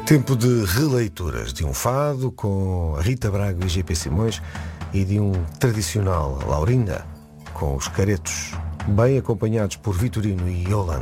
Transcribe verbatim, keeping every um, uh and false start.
Tempo de releituras de um fado com a Rita Braga e G P Simões e de um tradicional Laurinda com os Caretos, bem acompanhados por Vitorino e Yolanda.